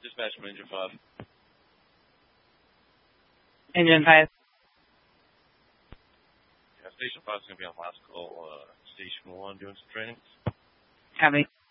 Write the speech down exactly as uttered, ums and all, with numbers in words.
Dispatch from Engine five. Engine five. Yeah, Station five is going to be on last call. Uh, Station one doing some training. Copy.